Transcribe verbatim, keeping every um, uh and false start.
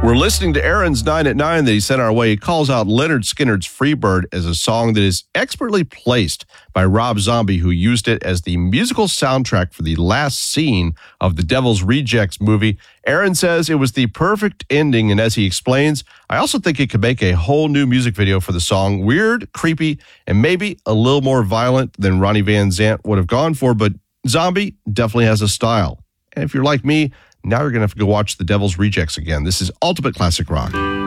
We're listening to Aaron's nine at nine that he sent our way. He calls out Leonard Skinner's Freebird as a song that is expertly placed by Rob Zombie, who used it as the musical soundtrack for the last scene of the Devil's Rejects movie. Aaron says it was the perfect ending, and as he explains, I also think it could make a whole new music video for the song. Weird, creepy, and maybe a little more violent than Ronnie Van Zant would have gone for, but Zombie definitely has a style. And if you're like me, now you're going to have to go watch The Devil's Rejects again. This is Ultimate Classic Rock.